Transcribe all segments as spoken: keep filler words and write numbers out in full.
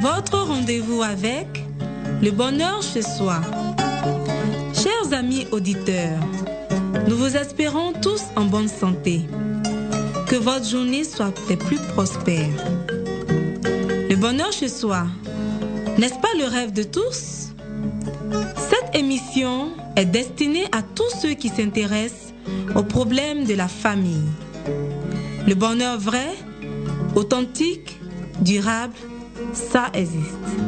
Votre rendez-vous avec le bonheur chez soi. Chers amis auditeurs, nous vous espérons tous en bonne santé. Que votre journée soit des plus prospères. Le bonheur chez soi, n'est-ce pas le rêve de tous? Cette émission est destinée à tous ceux qui s'intéressent aux problèmes de la famille. Le bonheur vrai, authentique, durable, ça existe.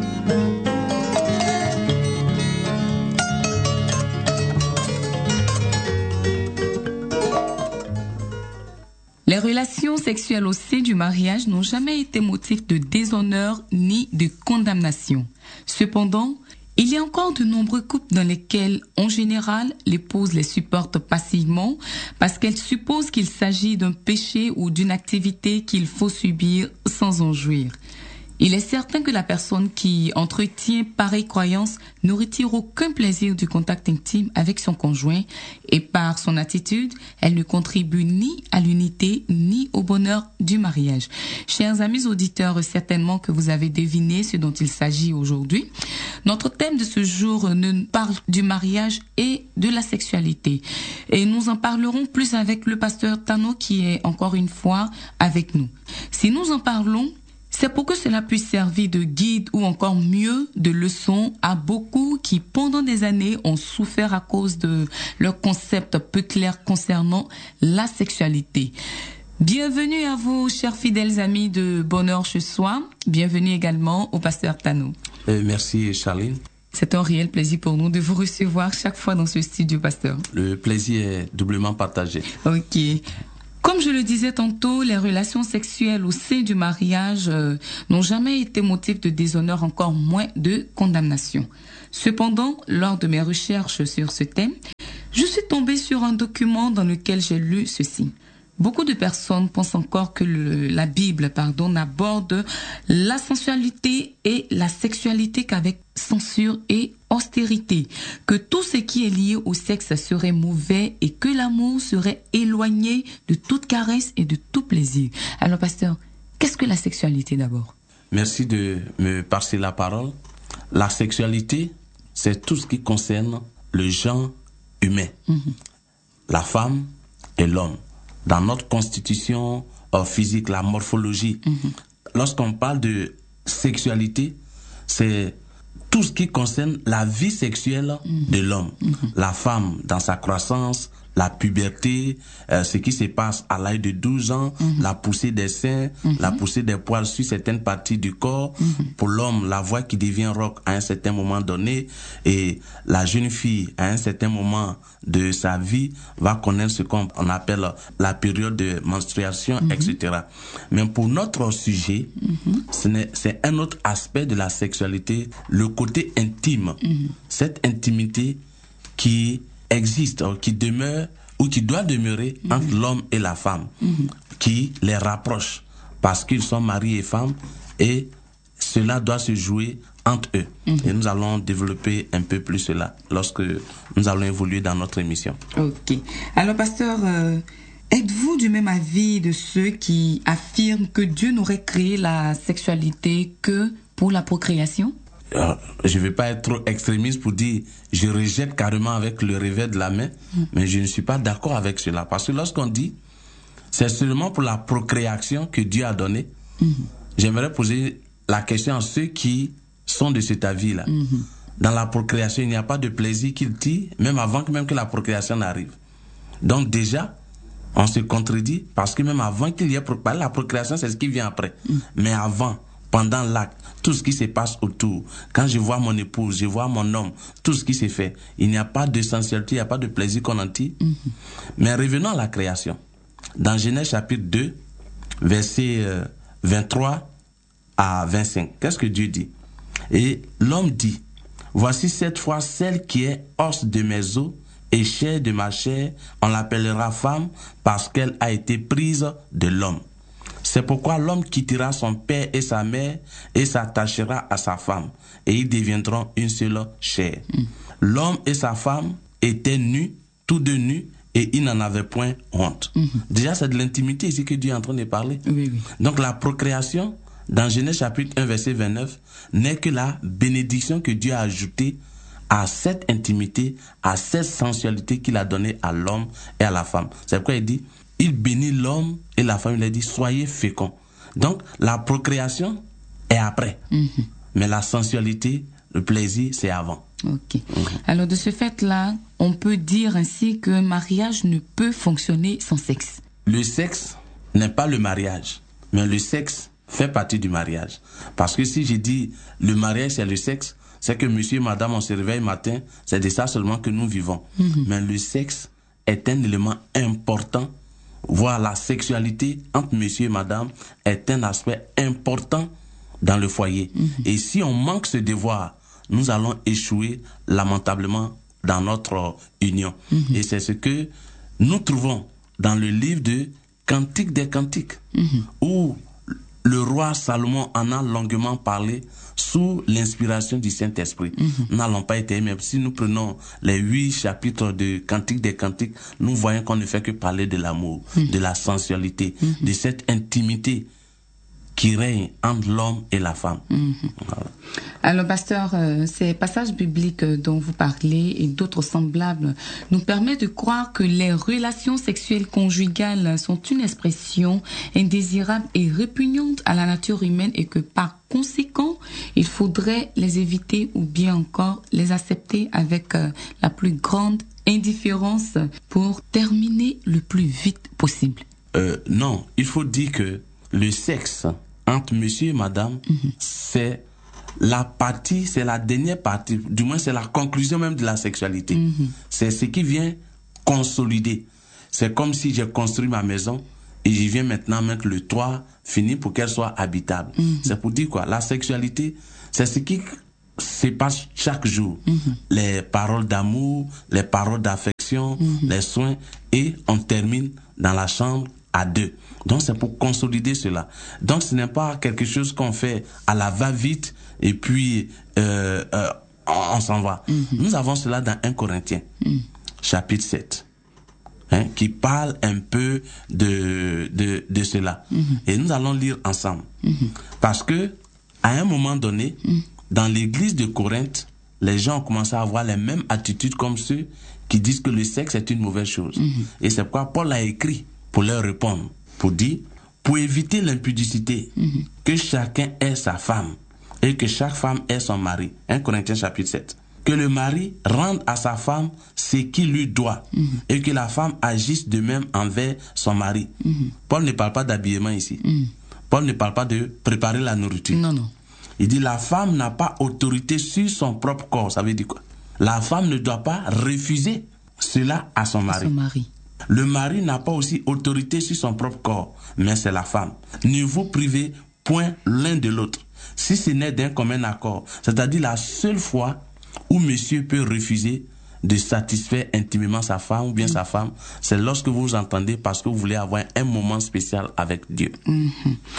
Les relations sexuelles au sein du mariage n'ont jamais été motif de déshonneur ni de condamnation. Cependant, il y a encore de nombreux couples dans lesquels, en général, l'épouse les supporte passivement parce qu'elle suppose qu'il s'agit d'un péché ou d'une activité qu'il faut subir sans en jouir. Il est certain que la personne qui entretient pareille croyance ne retire aucun plaisir du contact intime avec son conjoint et par son attitude, elle ne contribue ni à l'unité ni au bonheur du mariage. Chers amis auditeurs, certainement que vous avez deviné ce dont il s'agit aujourd'hui. Notre thème de ce jour nous parle du mariage et de la sexualité. Et nous en parlerons plus avec le pasteur Tano qui est encore une fois avec nous. Si nous en parlons, c'est pour que cela puisse servir de guide ou encore mieux de leçon à beaucoup qui pendant des années ont souffert à cause de leur concept peu clair concernant la sexualité. Bienvenue à vous, chers fidèles amis de Bonheur chez soi. Bienvenue également au pasteur Tano. Euh, merci Charline. C'est un réel plaisir pour nous de vous recevoir chaque fois dans ce studio, pasteur. Le plaisir est doublement partagé. Ok. Comme je le disais tantôt, les relations sexuelles au sein du mariage euh, n'ont jamais été motif de déshonneur, encore moins de condamnation. Cependant, lors de mes recherches sur ce thème, je suis tombée sur un document dans lequel j'ai lu ceci. Beaucoup de personnes pensent encore que le, la Bible, pardon, n'aborde la sensualité et la sexualité qu'avec censure et austérité, que tout ce qui est lié au sexe serait mauvais et que l'amour serait éloigné de toute caresse et de tout plaisir. Alors, pasteur, qu'est-ce que la sexualité d'abord? Merci de me passer la parole. La sexualité, c'est tout ce qui concerne le genre humain, mm-hmm. la femme et l'homme. Dans notre constitution euh, physique, la morphologie, mm-hmm. lorsqu'on parle de sexualité, c'est tout ce qui concerne la vie sexuelle mm-hmm. de l'homme. Mm-hmm. La femme dans sa croissance, la puberté, euh, ce qui se passe à l'âge de douze ans, mm-hmm. la poussée des seins, mm-hmm. la poussée des poils sur certaines parties du corps. Mm-hmm. Pour l'homme, la voix qui devient rauque à un certain moment donné, et la jeune fille, à un certain moment de sa vie, va connaître ce qu'on appelle la période de menstruation, mm-hmm. et cetera. Mais pour notre sujet, mm-hmm. ce n'est, c'est un autre aspect de la sexualité, le côté intime. Mm-hmm. Cette intimité qui existe, qui demeure ou qui doit demeurer mmh. entre l'homme et la femme, mmh. qui les rapproche parce qu'ils sont mari et femme et cela doit se jouer entre eux. Mmh. Et nous allons développer un peu plus cela lorsque nous allons évoluer dans notre émission. Ok. Alors, pasteur, euh, êtes-vous du même avis de ceux qui affirment que Dieu n'aurait créé la sexualité que pour la procréation? Euh, je ne vais pas être trop extrémiste pour dire je rejette carrément avec le revers de la main, mmh. mais je ne suis pas d'accord avec cela. Parce que lorsqu'on dit c'est seulement pour la procréation que Dieu a donné, mmh. j'aimerais poser la question à ceux qui sont de cet avis-là. Mmh. Dans la procréation, il n'y a pas de plaisir qu'il tire, même avant que, même que la procréation n'arrive. Donc déjà, on se contredit parce que même avant qu'il y ait la procréation, c'est ce qui vient après. Mmh. Mais avant, pendant l'acte, tout ce qui se passe autour, quand je vois mon épouse, je vois mon homme, tout ce qui se fait, il n'y a pas de sensualité, il n'y a pas de plaisir qu'on en tire. Mm-hmm. Mais revenons à la création. Dans Genèse chapitre deux, versets euh, vingt-trois à vingt-cinq, qu'est-ce que Dieu dit? Et l'homme dit, voici cette fois celle qui est os de mes os et chair de ma chair, on l'appellera femme parce qu'elle a été prise de l'homme. C'est pourquoi l'homme quittera son père et sa mère et s'attachera à sa femme, et ils deviendront une seule chair. Mm. L'homme et sa femme étaient nus, tous deux nus, et ils n'en avaient point honte. Mm-hmm. Déjà, c'est de l'intimité ici que Dieu est en train de parler. Oui, oui. Donc la procréation dans Genèse chapitre un, verset vingt-neuf, n'est que la bénédiction que Dieu a ajoutée à cette intimité, à cette sensualité qu'il a donnée à l'homme et à la femme. C'est pourquoi il dit, il bénit l'homme et la femme, il a dit, soyez féconds. Donc, la procréation est après. Mm-hmm. Mais la sensualité, le plaisir, c'est avant. Ok. Mm-hmm. Alors, de ce fait-là, on peut dire ainsi qu'un mariage ne peut fonctionner sans sexe. Le sexe n'est pas le mariage, mais le sexe fait partie du mariage. Parce que si je dis le mariage c'est le sexe, c'est que monsieur et madame on se réveille matin, c'est de ça seulement que nous vivons. Mm-hmm. Mais le sexe est un élément important, voire la sexualité entre monsieur et madame est un aspect important dans le foyer. Mm-hmm. Et si on manque ce devoir, nous allons échouer lamentablement dans notre union. Mm-hmm. Et c'est ce que nous trouvons dans le livre de Cantique des Cantiques, mm-hmm. où le roi Salomon en a longuement parlé sous l'inspiration du Saint-Esprit. Mm-hmm. Nous n'allons pas être, même si nous prenons les huit chapitres de Cantique des Cantiques, nous voyons qu'on ne fait que parler de l'amour, mm-hmm. de la sensualité, mm-hmm. de cette intimité qui règne entre l'homme et la femme. Mmh. Voilà. Alors, pasteur, euh, ces passages bibliques dont vous parlez et d'autres semblables nous permettent de croire que les relations sexuelles conjugales sont une expression indésirable et répugnante à la nature humaine et que par conséquent, il faudrait les éviter ou bien encore les accepter avec euh, la plus grande indifférence pour terminer le plus vite possible. Euh, non, il faut dire que le sexe entre monsieur et madame, mm-hmm. c'est la partie, c'est la dernière partie, du moins c'est la conclusion même de la sexualité. Mm-hmm. C'est ce qui vient consolider. C'est comme si j'ai construit ma maison et je viens maintenant mettre le toit fini pour qu'elle soit habitable. Mm-hmm. C'est pour dire quoi? La sexualité, c'est ce qui se passe chaque jour. Mm-hmm. Les paroles d'amour, les paroles d'affection, mm-hmm. les soins, et on termine dans la chambre à deux. Donc c'est pour consolider cela. Donc ce n'est pas quelque chose qu'on fait à la va-vite et puis euh, euh, on, on s'en va. Mm-hmm. Nous avons cela dans un Corinthiens, mm. chapitre sept, hein, qui parle un peu de, de, de cela. Mm-hmm. Et nous allons lire ensemble. Mm-hmm. Parce que à un moment donné, mm. dans l'église de Corinthe, les gens ont commencé à avoir les mêmes attitudes comme ceux qui disent que le sexe est une mauvaise chose. Mm-hmm. Et c'est pourquoi Paul a écrit pour leur répondre, pour dire, pour éviter l'impudicité, mm-hmm. que chacun ait sa femme et que chaque femme ait son mari. un Corinthiens chapitre sept. Que le mari rende à sa femme ce qu'il lui doit, mm-hmm. et que la femme agisse de même envers son mari. Mm-hmm. Paul ne parle pas d'habillement ici. Mm-hmm. Paul ne parle pas de préparer la nourriture. Non, non. Il dit la femme n'a pas autorité sur son propre corps. Ça veut dire quoi? La femme ne doit pas refuser cela à son mari. À son mari. Le mari n'a pas aussi autorité sur son propre corps, mais c'est la femme. Ne vous privez point l'un de l'autre, si ce n'est d'un commun accord. C'est-à-dire la seule fois où monsieur peut refuser de satisfaire intimement sa femme ou bien mmh. sa femme, c'est lorsque vous vous entendez parce que vous voulez avoir un moment spécial avec Dieu. Mmh.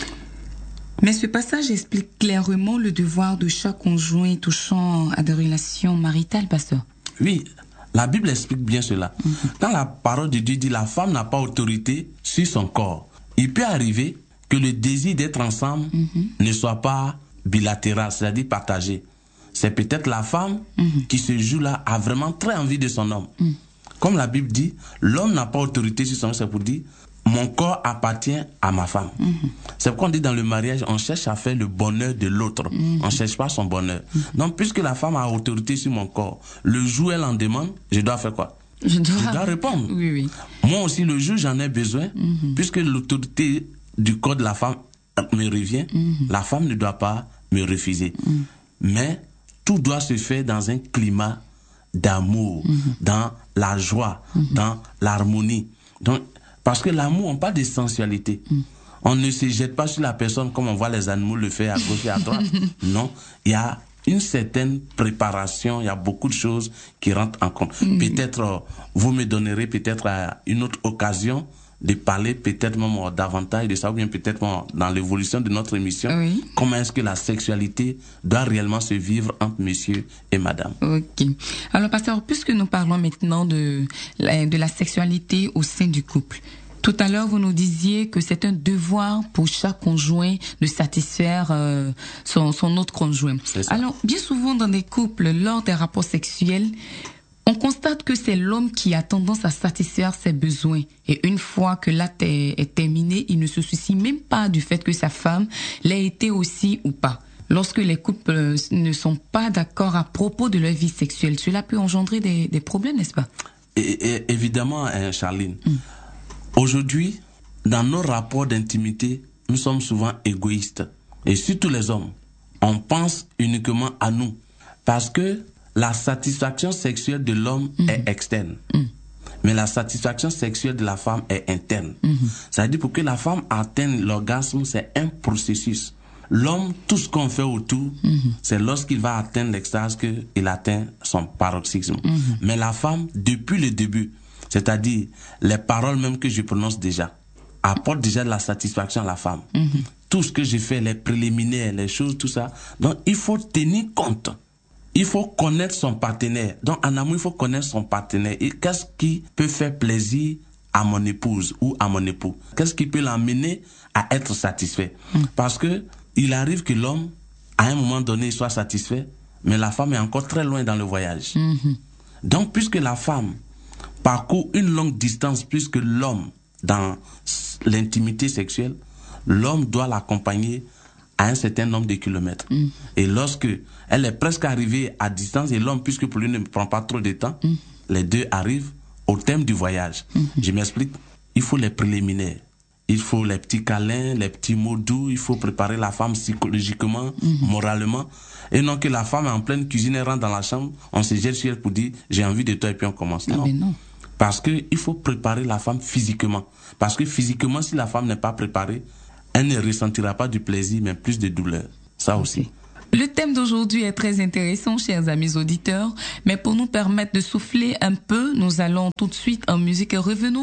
Mais ce passage explique clairement le devoir de chaque conjoint touchant à des relations maritales, pasteur. Oui. La Bible explique bien cela. Mm-hmm. Quand la parole de Dieu dit la femme n'a pas autorité sur son corps, il peut arriver que le désir d'être ensemble mm-hmm. ne soit pas bilatéral, c'est-à-dire partagé. C'est peut-être la femme mm-hmm. qui ce jour-là a vraiment très envie de son homme. Mm. Comme la Bible dit, l'homme n'a pas autorité sur son homme, c'est pour dire mon corps appartient à ma femme. Mm-hmm. C'est pourquoi on dit dans le mariage, on cherche à faire le bonheur de l'autre. Mm-hmm. On ne cherche pas son bonheur. Mm-hmm. Donc, puisque la femme a autorité sur mon corps, le jour où elle en demande, je dois faire quoi? Je dois, je dois répondre. Oui, oui. Moi aussi, le jour où j'en ai besoin, mm-hmm. puisque l'autorité du corps de la femme me revient, mm-hmm. la femme ne doit pas me refuser. Mm-hmm. Mais tout doit se faire dans un climat d'amour, mm-hmm. dans la joie, mm-hmm. dans l'harmonie. Donc, parce que l'amour, on parle de sensualité. Mm. On ne se jette pas sur la personne comme on voit les animaux le faire à gauche et à droite. Non, il y a une certaine préparation, il y a beaucoup de choses qui rentrent en compte. Mm. Peut-être, euh, vous me donnerez peut-être à une autre occasion de parler peut-être même euh, davantage de ça, ou bien peut-être euh, dans l'évolution de notre émission, oui. Comment est-ce que la sexualité doit réellement se vivre entre monsieur et madame. Ok. Alors, pasteur, puisque nous parlons maintenant de la, de la sexualité au sein du couple, Tout à l'heure, vous nous disiez que c'est un devoir pour chaque conjoint de satisfaire euh, son, son autre conjoint. Alors, bien souvent dans des couples, lors des rapports sexuels, on constate que c'est l'homme qui a tendance à satisfaire ses besoins. Et une fois que l'acte est, est terminé, il ne se soucie même pas du fait que sa femme l'ait été aussi ou pas. Lorsque les couples ne sont pas d'accord à propos de leur vie sexuelle, cela peut engendrer des, des problèmes, n'est-ce pas? Et, et, évidemment, hein, Charline. Mm. Aujourd'hui, dans nos rapports d'intimité, nous sommes souvent égoïstes. Et surtout les hommes, on pense uniquement à nous. Parce que la satisfaction sexuelle de l'homme mmh. est externe. Mmh. Mais la satisfaction sexuelle de la femme est interne. Mmh. Ça veut dire pour que la femme atteigne l'orgasme, c'est un processus. L'homme, tout ce qu'on fait autour, mmh. c'est lorsqu'il va atteindre l'extase qu'il atteint son paroxysme. Mmh. Mais la femme, depuis le début, c'est-à-dire les paroles même que je prononce déjà, apportent déjà de la satisfaction à la femme. Mmh. Tout ce que je fais, les préliminaires, les choses, tout ça. Donc, il faut tenir compte. Il faut connaître son partenaire. Donc, en amour, il faut connaître son partenaire. Et qu'est-ce qui peut faire plaisir à mon épouse ou à mon époux? Qu'est-ce qui peut l'amener à être satisfait? Mmh. Parce que il arrive que l'homme, à un moment donné, soit satisfait, mais la femme est encore très loin dans le voyage. Mmh. Donc, puisque la femme parcourt une longue distance plus que l'homme dans l'intimité sexuelle, l'homme doit l'accompagner à un certain nombre de kilomètres. Mm. Et lorsque elle est presque arrivée à distance, et l'homme, puisque pour lui ne prend pas trop de temps, mm. les deux arrivent au terme du voyage. Mm. Je m'explique, il faut les préliminaires. Il faut les petits câlins, les petits mots doux, il faut préparer la femme psychologiquement, mm. moralement. Et non que la femme est en pleine cuisine, elle rentre dans la chambre, on se jette sur elle pour dire « j'ai envie de toi » et puis on commence. Non. Mais non. Parce qu'il faut préparer la femme physiquement. Parce que physiquement, si la femme n'est pas préparée, elle ne ressentira pas du plaisir, mais plus de douleur. Ça aussi. Okay. Le thème d'aujourd'hui est très intéressant, chers amis auditeurs, mais pour nous permettre de souffler un peu, nous allons tout de suite en musique et revenons